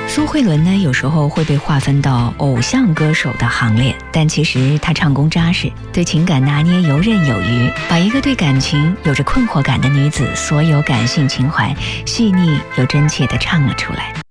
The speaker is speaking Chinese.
苏慧伦呢，有时候会被划分到偶像歌手的行列，但其实她唱功扎实，对情感拿捏游刃有余，把一个对感情有着困惑感的女子所有感性情怀细腻又真切地唱了出来。